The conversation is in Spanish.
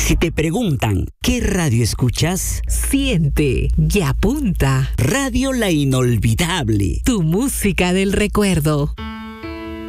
Si te preguntan, ¿qué radio escuchas? Siente y apunta. Radio La Inolvidable. Tu música del recuerdo.